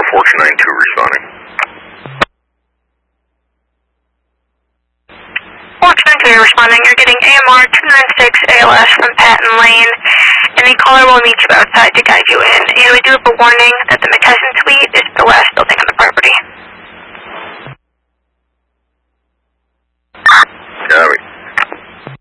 4292 responding. 4292 responding. You're getting AMR 296 ALS from Patton Lane, and the caller will meet you outside to guide you in. And we do have a warning that the McKesson suite is the last building on the